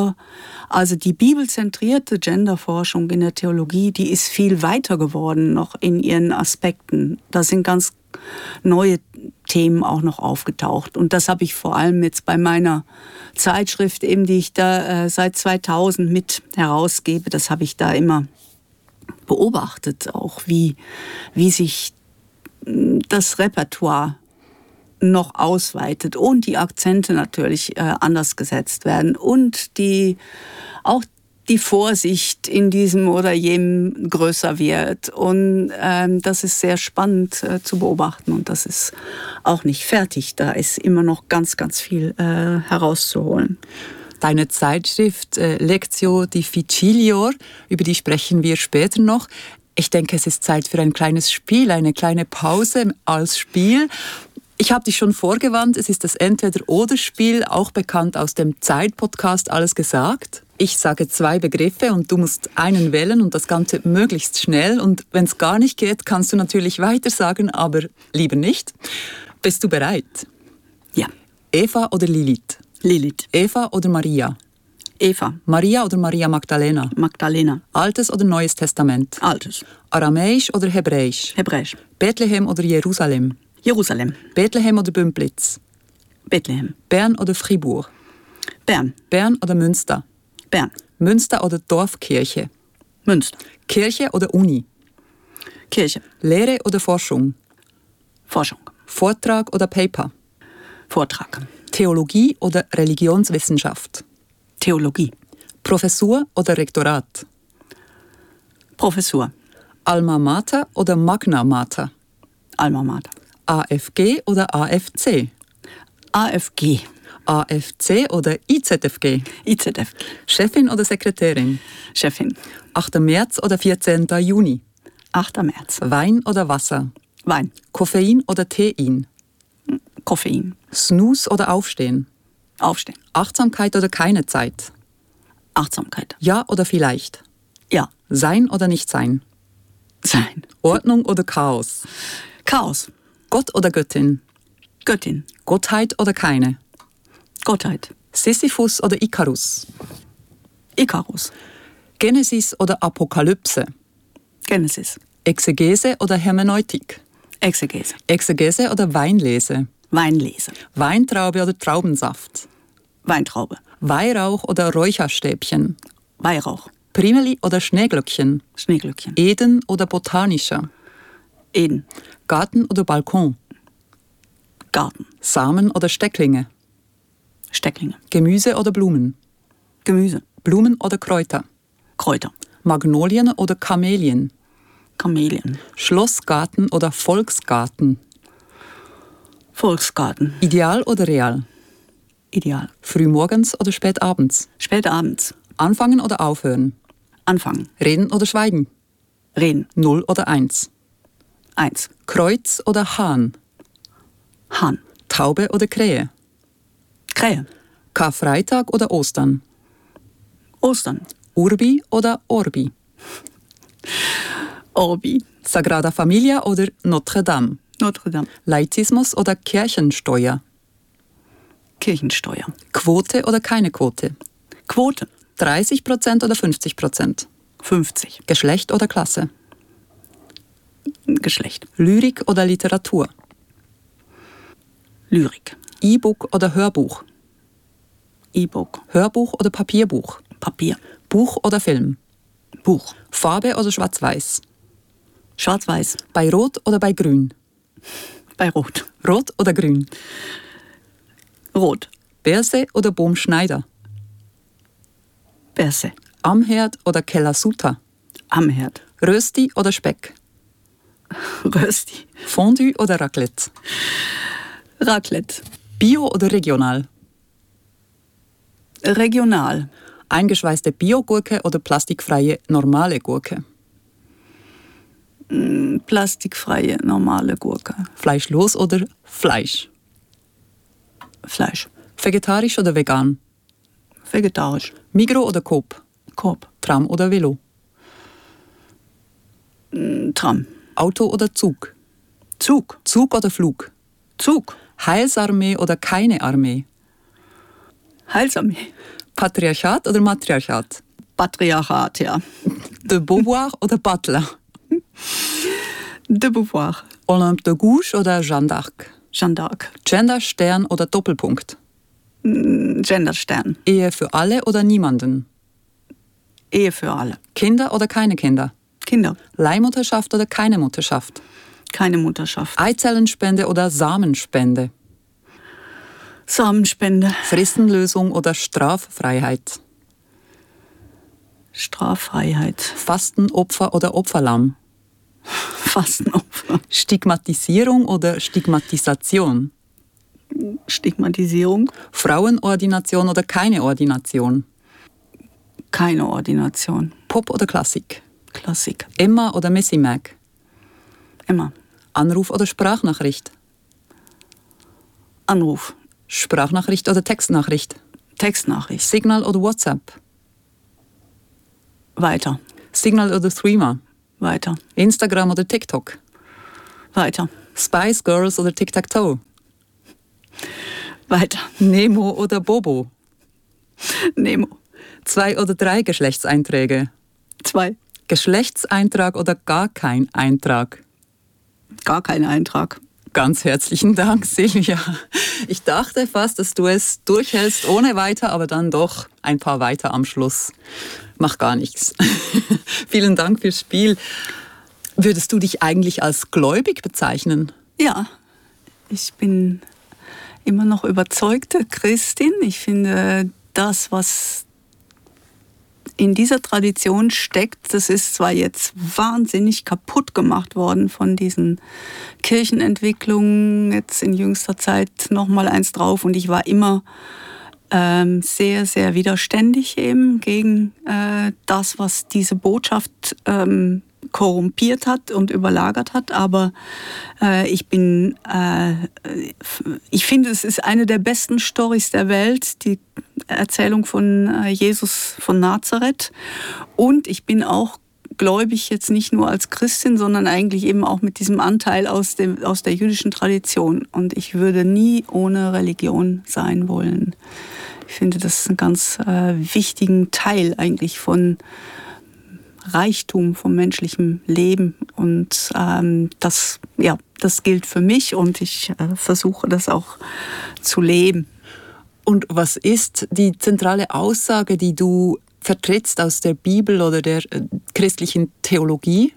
also die bibelzentrierte Genderforschung in der Theologie, die ist viel weiter geworden noch in ihren Aspekten. Da sind ganz neue Themen auch noch aufgetaucht. Und das habe ich vor allem jetzt bei meiner Zeitschrift, eben, die ich da seit 2000 mit herausgebe, das habe ich da immer beobachtet, auch wie sich das Repertoire noch ausweitet und die Akzente natürlich anders gesetzt werden und auch die Vorsicht in diesem oder jenem größer wird. Und das ist sehr spannend zu beobachten und das ist auch nicht fertig. Da ist immer noch ganz, ganz viel herauszuholen. deine Zeitschrift Lectio Difficilior, über die sprechen wir später noch. Ich denke, es ist Zeit für ein kleines Spiel, eine kleine Pause als Spiel. Ich habe dich schon vorgewarnt, es ist das Entweder-oder-Spiel, auch bekannt aus dem Zeit-Podcast Alles gesagt. Ich sage 2 Begriffe und du musst einen wählen und das Ganze möglichst schnell. Und wenn es gar nicht geht, kannst du natürlich weiter sagen, aber lieber nicht. Bist du bereit? Ja. Eva oder Lilith? Lilith. Eva oder Maria? Eva. Maria oder Maria Magdalena? Magdalena. Altes oder Neues Testament? Altes. Aramäisch oder Hebräisch? Hebräisch. Bethlehem oder Jerusalem? Jerusalem. Bethlehem oder Bümplitz? Bethlehem. Bern oder Fribourg? Bern. Bern oder Münster? Bern. Münster oder Dorfkirche? Münster. Kirche oder Uni? Kirche. Lehre oder Forschung? Forschung. Vortrag oder Paper? Vortrag. Theologie oder Religionswissenschaft? Theologie. Professur oder Rektorat? Professur. Alma Mater oder Magna Mater? Alma Mater. AFG oder AFC? AFG. AFC oder IZFG? IZFG. Chefin oder Sekretärin? Chefin. 8. März oder 14. Juni? 8. März. Wein oder Wasser? Wein. Koffein oder Tein? Koffein. Snooze oder Aufstehen? Aufstehen. Achtsamkeit oder keine Zeit? Achtsamkeit. Ja oder vielleicht? Ja. Sein oder nicht sein? Sein. Ordnung oder Chaos? Chaos. Gott oder Göttin? Göttin. Gottheit oder keine? Gottheit. Sisyphus oder Ikarus? Ikarus. Genesis oder Apokalypse? Genesis. Exegese oder Hermeneutik? Exegese. Exegese oder Weinlese? Weinlese. Weintraube oder Traubensaft? Weintraube. Weihrauch oder Räucherstäbchen? Weihrauch. Primeli oder Schneeglöckchen? Schneeglöckchen. Eden oder botanischer? Eden. Garten oder Balkon? Garten. Samen oder Stecklinge? Stecklinge. Gemüse oder Blumen? Gemüse. Blumen oder Kräuter? Kräuter. Magnolien oder Kamelien? Kamelien. Schlossgarten oder Volksgarten? Volksgarten. Ideal oder real? Ideal. Frühmorgens oder spätabends? Spätabends. Anfangen oder aufhören? Anfangen. Reden oder schweigen? Reden. 0 oder 1? 1. Kreuz oder Hahn? Hahn. Taube oder Krähe? Krähe. Karfreitag oder Ostern? Ostern. Urbi oder Orbi? Orbi. Sagrada Familia oder Notre Dame? Notre Dame. Laizismus oder Kirchensteuer? Kirchensteuer. Quote oder keine Quote? Quote. 30% oder 50%? 50. Geschlecht oder Klasse? Geschlecht. Lyrik oder Literatur? Lyrik. E-Book oder Hörbuch? E-Book. Hörbuch oder Papierbuch? Papier. Buch oder Film? Buch. Farbe oder Schwarz-Weiß? Schwarz-Weiß. Bei Rot oder bei Grün? Bei Rot. Rot oder Grün? Rot. Berse oder Bohm-Schneider? Berse. Am Herd oder Kelasuta? Am Herd. Rösti oder Speck? Rösti. Fondue oder Raclette? Raclette. Bio oder regional? Regional. Eingeschweißte Biogurke oder plastikfreie normale Gurke? Plastikfreie, normale Gurke. Fleischlos oder Fleisch? Fleisch. Vegetarisch oder vegan? Vegetarisch. Migros oder Coop? Coop. Tram oder Velo? Tram. Auto oder Zug? Zug. Zug oder Flug? Zug. Heilsarmee oder keine Armee? Heilsarmee. Patriarchat oder Matriarchat? Patriarchat, ja. De Beauvoir oder Butler? De Beauvoir. Olympe de Gouges oder Jeanne d'Arc? Jeanne d'Arc. Gender, Stern oder Doppelpunkt? Genderstern. Ehe für alle oder niemanden? Ehe für alle. Kinder oder keine Kinder? Kinder. Leihmutterschaft oder keine Mutterschaft? Keine Mutterschaft. Eizellenspende oder Samenspende? Samenspende. Fristenlösung oder Straffreiheit? Straffreiheit. Fastenopfer oder Opferlamm? Fastenopfer. Stigmatisierung oder Stigmatisation? Stigmatisierung. Frauenordination oder keine Ordination? Keine Ordination. Pop oder Klassik? Klassik. Emma oder Missy Mac? Emma. Anruf oder Sprachnachricht? Anruf. Sprachnachricht oder Textnachricht? Textnachricht. Signal oder WhatsApp? Weiter. Signal oder Threema? Weiter. Instagram oder TikTok? Weiter. Spice Girls oder Tic-Tac-Toe? Weiter. Nemo oder Bobo? Nemo. 2 oder 3 Geschlechtseinträge? 2. Geschlechtseintrag oder gar kein Eintrag? Gar kein Eintrag. Ganz herzlichen Dank, Silvia. Ich dachte fast, dass du es durchhältst ohne weiter, aber dann doch ein paar weiter am Schluss. Mach gar nichts. Vielen Dank fürs Spiel. Würdest du dich eigentlich als gläubig bezeichnen? Ja, ich bin immer noch überzeugte Christin. Ich finde, das, was in dieser Tradition steckt, das ist zwar jetzt wahnsinnig kaputt gemacht worden von diesen Kirchenentwicklungen, jetzt in jüngster Zeit nochmal eins drauf, und ich war immer sehr, sehr widerständig eben gegen das, was diese Botschaft korrumpiert hat und überlagert hat, aber ich finde, es ist eine der besten Storys der Welt, die Erzählung von Jesus von Nazareth, und ich bin auch gläubig jetzt nicht nur als Christin, sondern eigentlich eben auch mit diesem Anteil aus der jüdischen Tradition, und ich würde nie ohne Religion sein wollen. Ich finde, das ist ein ganz wichtigen Teil eigentlich von Reichtum, vom menschlichen Leben, und das gilt für mich, und ich versuche das auch zu leben. Und was ist die zentrale Aussage, die du vertrittst aus der Bibel oder der christlichen Theologie?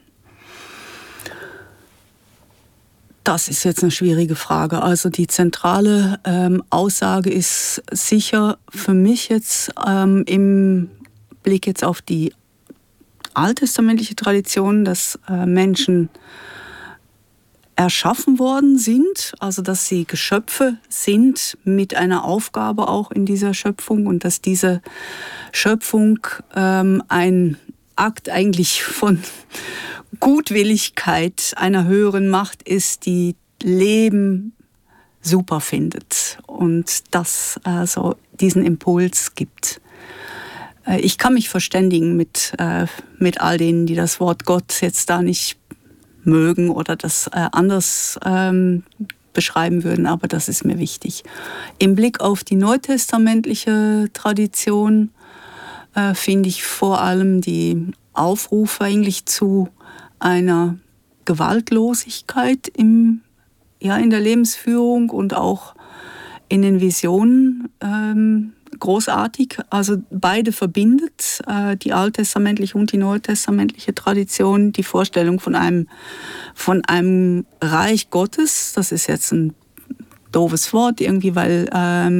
Das ist jetzt eine schwierige Frage. Also die zentrale Aussage ist sicher für mich jetzt im Blick jetzt auf die alttestamentliche Tradition, dass Menschen erschaffen worden sind, also dass sie Geschöpfe sind mit einer Aufgabe auch in dieser Schöpfung, und dass diese Schöpfung ein Akt eigentlich von Gutwilligkeit einer höheren Macht ist, die Leben super findet und das diesen Impuls gibt. Ich kann mich verständigen mit all denen, die das Wort Gott jetzt da nicht mögen oder das anders beschreiben würden, aber das ist mir wichtig. Im Blick auf die neutestamentliche Tradition finde ich vor allem die Aufrufe eigentlich zu einer Gewaltlosigkeit in der Lebensführung und auch in den Visionen großartig. Also beide verbindet die alttestamentliche und die neutestamentliche Tradition die Vorstellung von einem Reich Gottes. Das ist jetzt ein doofes Wort irgendwie, weil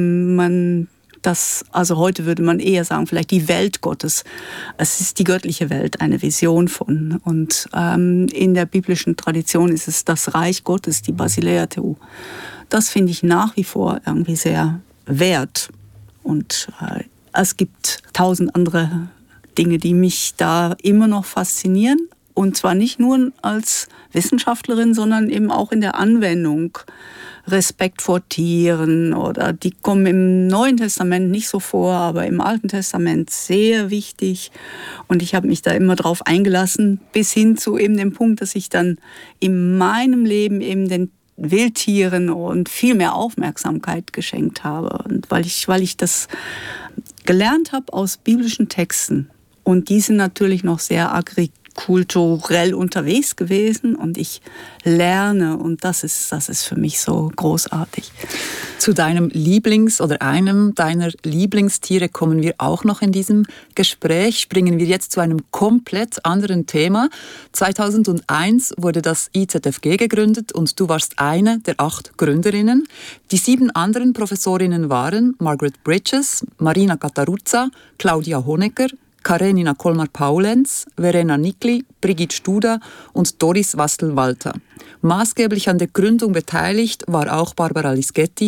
also heute würde man eher sagen, vielleicht die Welt Gottes. Es ist die göttliche Welt, eine Vision von. Und in der biblischen Tradition ist es das Reich Gottes, die Basileia Theou. Das finde ich nach wie vor irgendwie sehr wert. Und es gibt 1000 andere Dinge, die mich da immer noch faszinieren. Und zwar nicht nur als Wissenschaftlerin, sondern eben auch in der Anwendung. Respekt vor Tieren, oder die kommen im Neuen Testament nicht so vor, aber im Alten Testament sehr wichtig. Und ich habe mich da immer drauf eingelassen, bis hin zu eben dem Punkt, dass ich dann in meinem Leben eben den Wildtieren und viel mehr Aufmerksamkeit geschenkt habe. Und weil ich das gelernt habe aus biblischen Texten. Und die sind natürlich noch sehr kulturell unterwegs gewesen, und ich lerne, und das ist für mich so großartig. Zu deinem oder einem deiner Lieblingstiere kommen wir auch noch in diesem Gespräch. Springen wir jetzt zu einem komplett anderen Thema. 2001 wurde das IZFG gegründet und du warst eine der 8 Gründerinnen. Die 7 anderen Professorinnen waren Margaret Bridges, Marina Cataruzza, Claudia Honecker, Karenina Kolmar-Paulenz, Verena Nikli, Brigitte Studer und Doris Wastel-Walter. Maßgeblich an der Gründung beteiligt war auch Barbara Lischetti,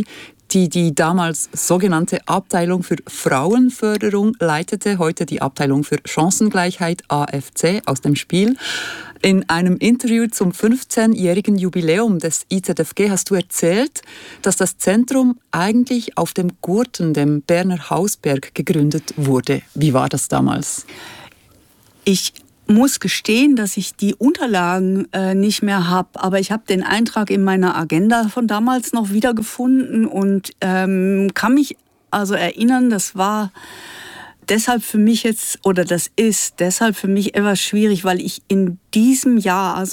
die damals sogenannte Abteilung für Frauenförderung leitete, heute die Abteilung für Chancengleichheit AFC, aus dem Spiel. In einem Interview zum 15-jährigen Jubiläum des IZFG hast du erzählt, dass das Zentrum eigentlich auf dem Gurten, dem Berner Hausberg, gegründet wurde. Wie war das damals? Ich muss gestehen, dass ich die Unterlagen nicht mehr habe, aber ich habe den Eintrag in meiner Agenda von damals noch wiedergefunden und kann mich also erinnern, das war deshalb für mich jetzt, oder das ist deshalb für mich etwas schwierig, weil ich in diesem Jahr, also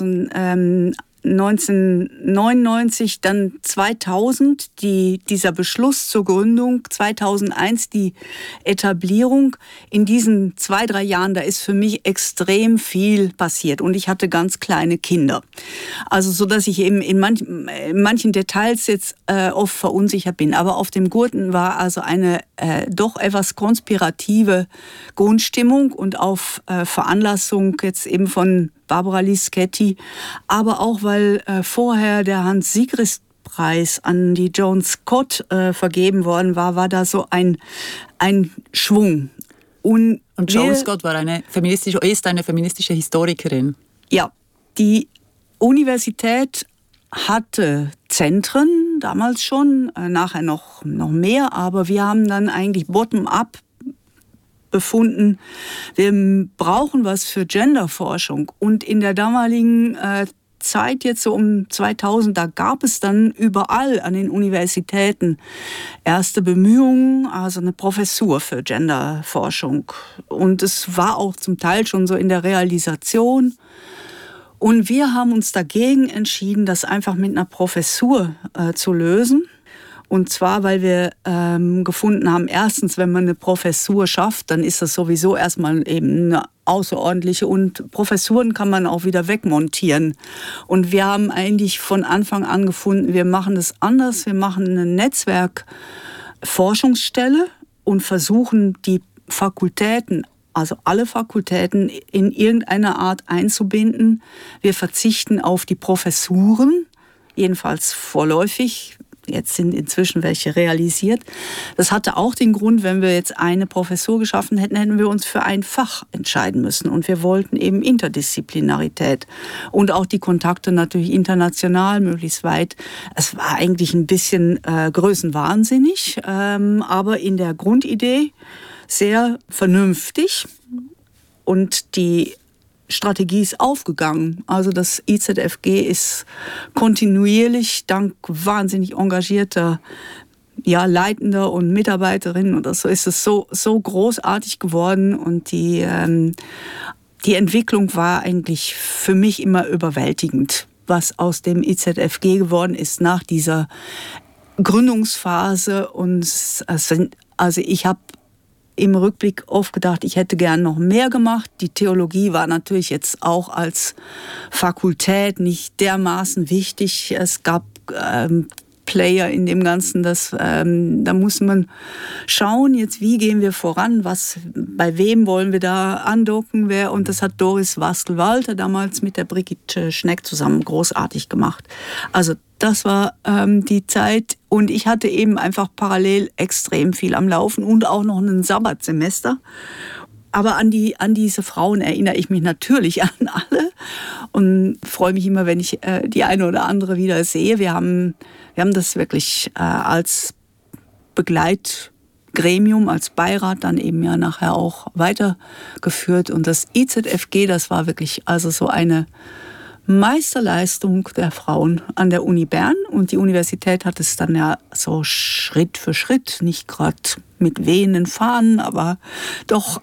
1999, dann 2000, dieser Beschluss zur Gründung, 2001 die Etablierung. In diesen 2-3 Jahren, da ist für mich extrem viel passiert und ich hatte ganz kleine Kinder. Also so, dass ich eben in manchen Details jetzt oft verunsichert bin. Aber auf dem Gurten war also eine doch etwas konspirative Grundstimmung und auf Veranlassung jetzt eben von Barbara Lischetti, aber auch, weil vorher der Hans-Siegrist-Preis an die Joan Scott vergeben worden war da so ein Schwung. Und Joan Scott ist eine feministische Historikerin. Ja, die Universität hatte Zentren, damals schon, nachher noch mehr, aber wir haben dann eigentlich bottom-up befunden, wir brauchen was für Genderforschung. Und in der damaligen Zeit, jetzt so um 2000, da gab es dann überall an den Universitäten erste Bemühungen, also eine Professur für Genderforschung. Und es war auch zum Teil schon so in der Realisation. Und wir haben uns dagegen entschieden, das einfach mit einer Professur zu lösen. Und zwar, weil wir gefunden haben, erstens, wenn man eine Professur schafft, dann ist das sowieso erstmal eben eine außerordentliche, und Professuren kann man auch wieder wegmontieren. Und wir haben eigentlich von Anfang an gefunden, wir machen das anders, wir machen eine Netzwerkforschungsstelle und versuchen die Fakultäten, also alle Fakultäten, in irgendeiner Art einzubinden. Wir verzichten auf die Professuren, jedenfalls vorläufig. Jetzt sind inzwischen welche realisiert. Das hatte auch den Grund, wenn wir jetzt eine Professur geschaffen hätten, hätten wir uns für ein Fach entscheiden müssen. Und wir wollten eben Interdisziplinarität und auch die Kontakte natürlich international, möglichst weit. Es war eigentlich ein bisschen größenwahnsinnig, aber in der Grundidee sehr vernünftig. Und die Strategie ist aufgegangen. Also das IZFG ist kontinuierlich dank wahnsinnig engagierter Leitender und Mitarbeiterinnen oder so ist es so großartig geworden, und die Entwicklung war eigentlich für mich immer überwältigend, was aus dem IZFG geworden ist nach dieser Gründungsphase. Und also ich habe im Rückblick oft gedacht, ich hätte gern noch mehr gemacht. Die Theologie war natürlich jetzt auch als Fakultät nicht dermaßen wichtig. Es gab Player in dem Ganzen, da muss man schauen, jetzt wie gehen wir voran, bei wem wollen wir da andocken, und das hat Doris Wastel-Walter damals mit der Brigitte Schneck zusammen großartig gemacht. Also das war die Zeit, und ich hatte eben einfach parallel extrem viel am Laufen und auch noch ein Sabbatsemester. Aber an diese Frauen erinnere ich mich natürlich an alle und freue mich immer, wenn ich die eine oder andere wieder sehe. Wir haben das wirklich als Begleitgremium, als Beirat dann eben ja nachher auch weitergeführt. Und das IZFG, das war wirklich also so eine Meisterleistung der Frauen an der Uni Bern. Und die Universität hat es dann ja so Schritt für Schritt, nicht gerade mit wehenden Fahnen, aber doch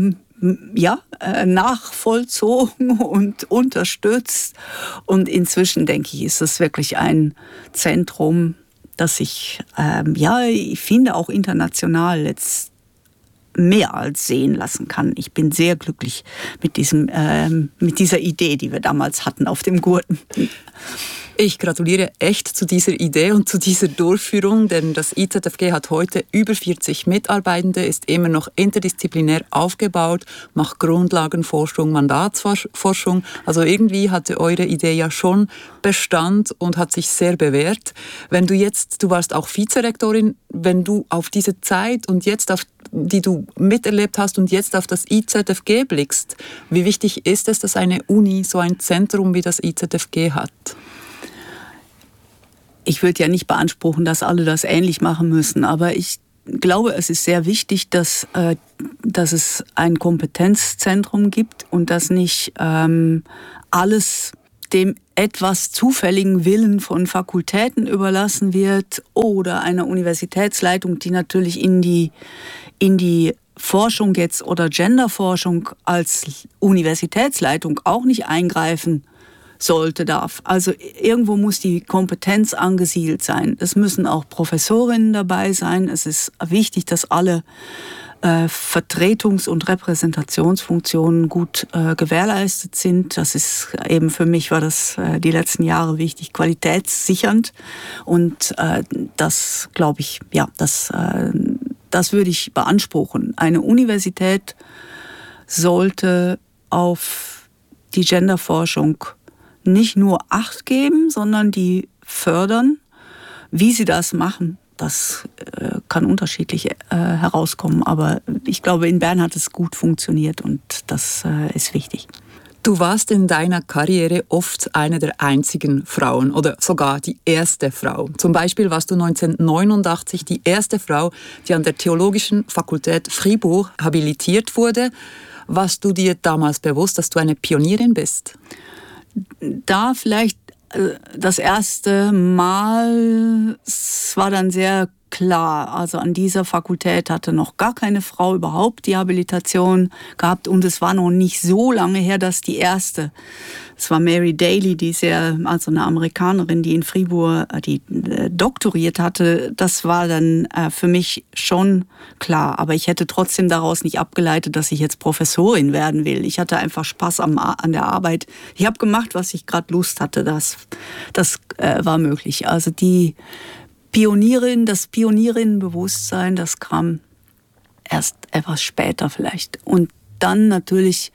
nachvollzogen und unterstützt. Und inzwischen, denke ich, ist es wirklich ein Zentrum, das sich, ich finde, auch international jetzt mehr als sehen lassen kann. Ich bin sehr glücklich mit dieser Idee, die wir damals hatten auf dem Gurten. Ich gratuliere echt zu dieser Idee und zu dieser Durchführung, denn das IZFG hat heute über 40 Mitarbeitende, ist immer noch interdisziplinär aufgebaut, macht Grundlagenforschung, Mandatsforschung. Also irgendwie hatte eure Idee ja schon Bestand und hat sich sehr bewährt. Wenn du warst auch Vizerektorin, wenn du auf diese Zeit und jetzt die du miterlebt hast und jetzt auf das IZFG blickst, wie wichtig ist es, dass eine Uni so ein Zentrum wie das IZFG hat? Ich würde ja nicht beanspruchen, dass alle das ähnlich machen müssen, aber ich glaube, es ist sehr wichtig, dass es ein Kompetenzzentrum gibt und dass nicht alles dem etwas zufälligen Willen von Fakultäten überlassen wird oder einer Universitätsleitung, die natürlich in die Forschung jetzt oder Genderforschung als Universitätsleitung auch nicht eingreifen darf. Also irgendwo muss die Kompetenz angesiedelt sein. Es müssen auch Professorinnen dabei sein. Es ist wichtig, dass alle Vertretungs- und Repräsentationsfunktionen gut gewährleistet sind. Das ist eben für mich war das die letzten Jahre wichtig, qualitätssichernd. Und das glaube ich, ja, das würde ich beanspruchen. Eine Universität sollte auf die Genderforschung nicht nur Acht geben, sondern die fördern. Wie sie das machen, das kann unterschiedlich herauskommen. Aber ich glaube, in Bern hat es gut funktioniert und das ist wichtig. Du warst in deiner Karriere oft eine der einzigen Frauen oder sogar die erste Frau. Zum Beispiel warst du 1989 die erste Frau, die an der Theologischen Fakultät Fribourg habilitiert wurde. Warst du dir damals bewusst, dass du eine Pionierin bist? Da vielleicht das erste Mal, es war dann sehr klar, also an dieser Fakultät hatte noch gar keine Frau überhaupt die Habilitation gehabt und es war noch nicht so lange her, dass die erste, es war Mary Daly, also eine Amerikanerin, die in Fribourg die doktoriert hatte, das war dann für mich schon klar, aber ich hätte trotzdem daraus nicht abgeleitet, dass ich jetzt Professorin werden will. Ich hatte einfach Spaß an der Arbeit. Ich habe gemacht, was ich gerade Lust hatte, das war möglich. Also das Pionierinnenbewusstsein, das kam erst etwas später vielleicht. Und dann natürlich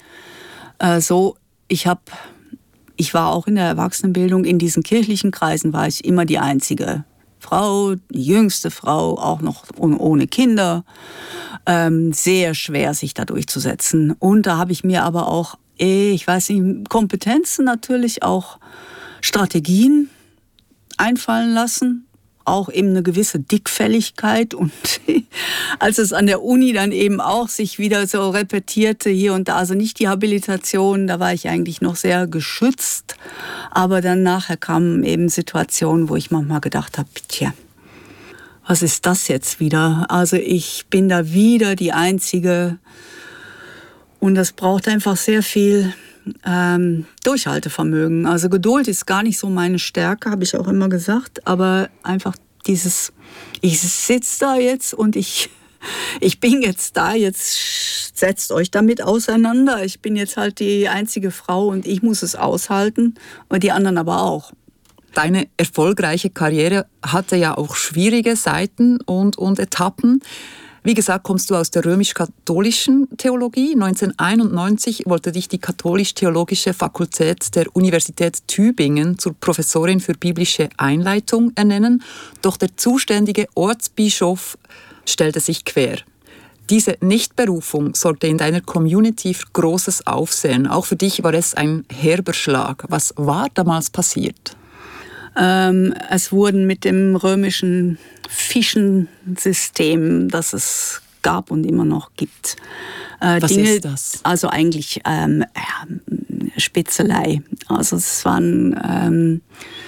ich war auch in der Erwachsenenbildung, in diesen kirchlichen Kreisen war ich immer die einzige Frau, die jüngste Frau, auch noch ohne Kinder. Sehr schwer, sich da durchzusetzen. Und da habe ich mir aber auch, Kompetenzen natürlich, auch Strategien einfallen lassen. Auch eben eine gewisse Dickfälligkeit und als es an der Uni dann eben auch sich wieder so repetierte hier und da, also nicht die Habilitation, da war ich eigentlich noch sehr geschützt, aber dann nachher kamen eben Situationen, wo ich manchmal gedacht habe, tja, was ist das jetzt wieder? Also ich bin da wieder die Einzige und das braucht einfach sehr viel Durchhaltevermögen. Also Geduld ist gar nicht so meine Stärke, habe ich auch immer gesagt, aber einfach ich sitze da jetzt und ich bin jetzt da, jetzt setzt euch damit auseinander. Ich bin jetzt halt die einzige Frau und ich muss es aushalten und die anderen aber auch. Deine erfolgreiche Karriere hatte ja auch schwierige Seiten und Etappen. Wie gesagt, kommst du aus der römisch-katholischen Theologie. 1991 wollte dich die Katholisch-Theologische Fakultät der Universität Tübingen zur Professorin für biblische Einleitung ernennen. Doch der zuständige Ortsbischof stellte sich quer. Diese Nichtberufung sorgte in deiner Community für großes Aufsehen. Auch für dich war es ein herber Schlag. Was war damals passiert? Es wurden mit dem römischen Fischensystem, das es gab und immer noch gibt, Was Dinge, ist das? Also eigentlich Spitzelei. Also es waren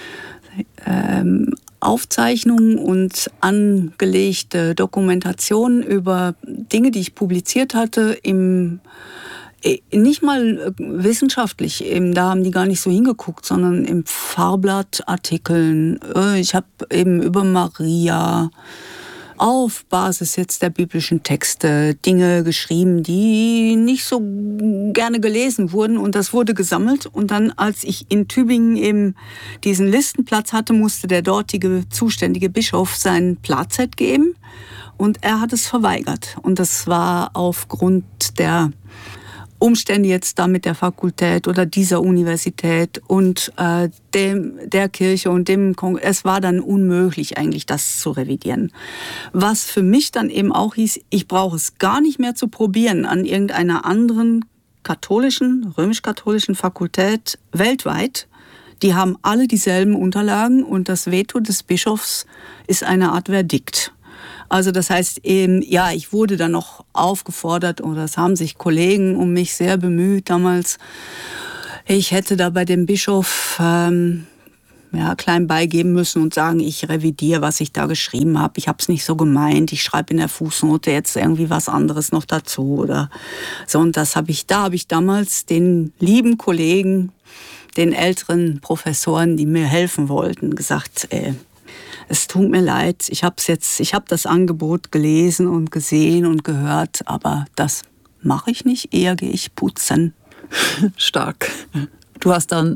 Aufzeichnungen und angelegte Dokumentationen über Dinge, die ich publiziert hatte nicht mal wissenschaftlich, eben, da haben die gar nicht so hingeguckt, sondern im Fahrblattartikeln. Ich habe eben über Maria auf Basis jetzt der biblischen Texte Dinge geschrieben, die nicht so gerne gelesen wurden, und das wurde gesammelt. Und dann, als ich in Tübingen eben diesen Listenplatz hatte, musste der dortige zuständige Bischof sein Platzett geben, und er hat es verweigert. Und das war aufgrund der Umstände jetzt da mit der Fakultät oder dieser Universität und der Kirche und dem Kongress. Es war dann unmöglich eigentlich, das zu revidieren. Was für mich dann eben auch hieß, ich brauche es gar nicht mehr zu probieren an irgendeiner anderen katholischen, römisch-katholischen Fakultät weltweit. Die haben alle dieselben Unterlagen, und das Veto des Bischofs ist eine Art Verdikt. Also das heißt eben, ja, ich wurde dann noch aufgefordert, oder es haben sich Kollegen um mich sehr bemüht damals. Ich hätte da bei dem Bischof klein beigeben müssen und sagen, ich revidiere, was ich da geschrieben habe. Ich habe es nicht so gemeint. Ich schreibe in der Fußnote jetzt irgendwie was anderes noch dazu oder so. Und da habe ich damals den lieben Kollegen, den älteren Professoren, die mir helfen wollten, gesagt, es tut mir leid, ich habe das Angebot gelesen und gesehen und gehört, aber das mache ich nicht, eher gehe ich putzen. Stark. Du hast dann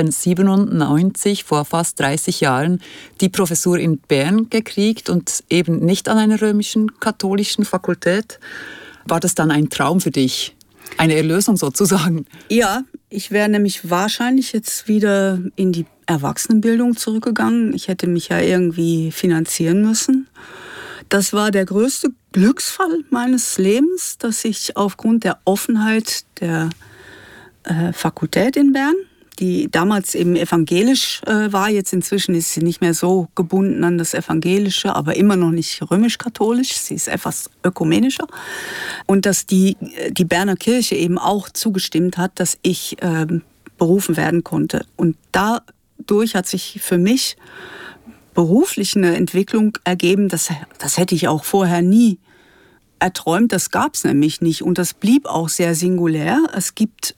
1997, vor fast 30 Jahren, die Professur in Bern gekriegt und eben nicht an einer römischen katholischen Fakultät. War das dann ein Traum für dich? Eine Erlösung sozusagen? Ja, ich wäre nämlich wahrscheinlich jetzt wieder in die Erwachsenenbildung zurückgegangen. Ich hätte mich ja irgendwie finanzieren müssen. Das war der größte Glücksfall meines Lebens, dass ich aufgrund der Offenheit der Fakultät in Bern, die damals eben evangelisch war, jetzt inzwischen ist sie nicht mehr so gebunden an das Evangelische, aber immer noch nicht römisch-katholisch, sie ist etwas ökumenischer. Und dass die Berner Kirche eben auch zugestimmt hat, dass ich berufen werden konnte. Und dadurch hat sich für mich beruflich eine Entwicklung ergeben, das hätte ich auch vorher nie erträumt, das gab es nämlich nicht, und das blieb auch sehr singulär. Es gibt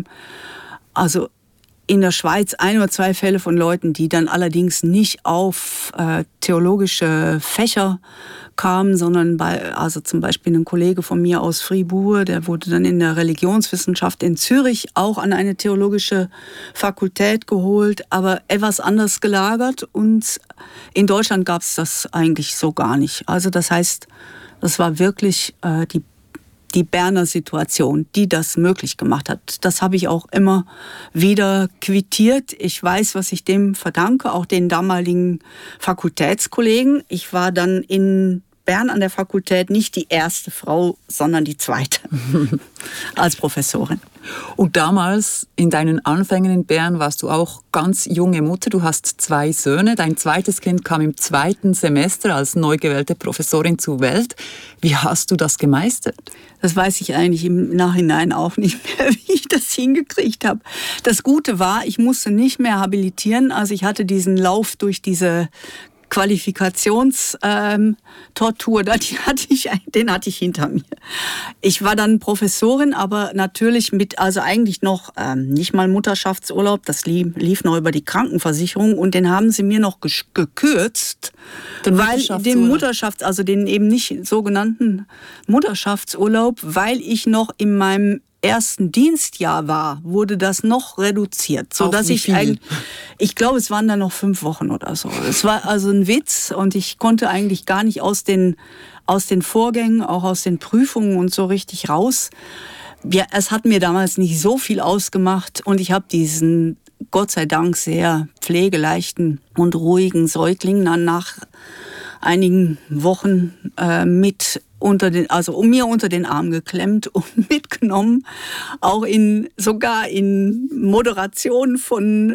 also in der Schweiz 1 oder 2 Fälle von Leuten, die dann allerdings nicht auf theologische Fächer kamen, sondern also zum Beispiel ein Kollege von mir aus Fribourg, der wurde dann in der Religionswissenschaft in Zürich auch an eine theologische Fakultät geholt, aber etwas anders gelagert, und in Deutschland gab es das eigentlich so gar nicht. Also das heißt, das war wirklich die Berner Situation, die das möglich gemacht hat. Das habe ich auch immer wieder quittiert. Ich weiß, was ich dem verdanke, auch den damaligen Fakultätskollegen. Ich war dann in Bern an der Fakultät nicht die erste Frau, sondern die zweite als Professorin. Und damals, in deinen Anfängen in Bern, warst du auch ganz junge Mutter. Du hast 2 Söhne. Dein zweites Kind kam im 2. Semester als neu gewählte Professorin zur Welt. Wie hast du das gemeistert? Das weiß ich eigentlich im Nachhinein auch nicht mehr, wie ich das hingekriegt habe. Das Gute war, ich musste nicht mehr habilitieren. Also ich hatte diesen Lauf durch diese Qualifikationstortur, den hatte ich hinter mir. Ich war dann Professorin, aber natürlich also eigentlich noch nicht mal Mutterschaftsurlaub, das lief noch über die Krankenversicherung, und den haben sie mir noch gekürzt, also den eben nicht sogenannten Mutterschaftsurlaub, weil ich noch in meinem ersten Dienstjahr war, wurde das noch reduziert, so dass ich glaube, es waren dann noch 5 Wochen oder so. Es war also ein Witz, und ich konnte eigentlich gar nicht aus den Vorgängen, auch aus den Prüfungen und so richtig raus. Ja, es hat mir damals nicht so viel ausgemacht, und ich habe diesen Gott sei Dank sehr pflegeleichten und ruhigen Säugling dann nach einigen Wochen mir unter den Arm geklemmt und mitgenommen, auch sogar in Moderation von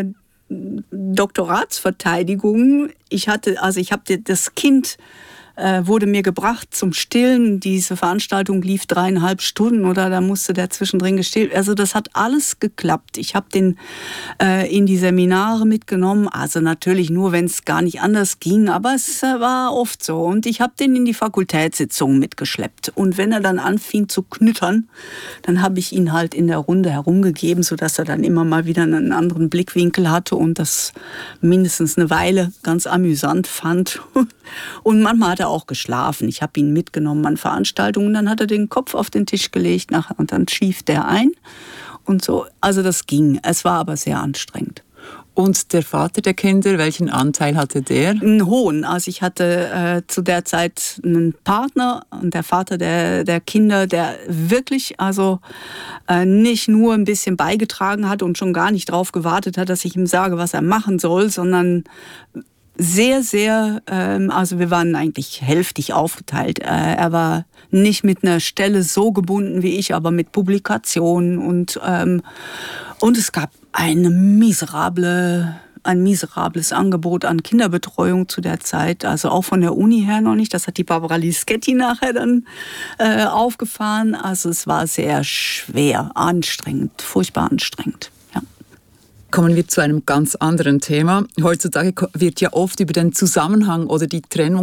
Doktoratsverteidigungen. Das Kind wurde mir gebracht zum Stillen. Diese Veranstaltung lief 3,5 Stunden, oder da musste der zwischendrin gestillt. Also das hat alles geklappt. Ich habe den in die Seminare mitgenommen, also natürlich nur, wenn es gar nicht anders ging, aber es war oft so. Und ich habe den in die Fakultätssitzungen mitgeschleppt. Und wenn er dann anfing zu knüttern, dann habe ich ihn halt in der Runde herumgegeben, sodass er dann immer mal wieder einen anderen Blickwinkel hatte und das mindestens eine Weile ganz amüsant fand. Und manchmal hat er er auch geschlafen. Ich habe ihn mitgenommen an Veranstaltungen, dann hat er den Kopf auf den Tisch gelegt und dann schlief der ein und so. Also das ging. Es war aber sehr anstrengend. Und der Vater der Kinder, welchen Anteil hatte der? Einen hohen. Also ich hatte zu der Zeit einen Partner und der Vater der Kinder, der wirklich nicht nur ein bisschen beigetragen hat und schon gar nicht drauf gewartet hat, dass ich ihm sage, was er machen soll, sondern sehr, sehr, wir waren eigentlich hälftig aufgeteilt. Er war nicht mit einer Stelle so gebunden wie ich, aber mit Publikationen und es gab ein miserables Angebot an Kinderbetreuung zu der Zeit, also auch von der Uni her noch nicht. Das hat die Barbara Lischetti nachher dann aufgefahren. Also es war sehr schwer, anstrengend, furchtbar anstrengend. Ja. Kommen wir zu einem ganz anderen Thema. Heutzutage wird ja oft über den Zusammenhang oder die Trennung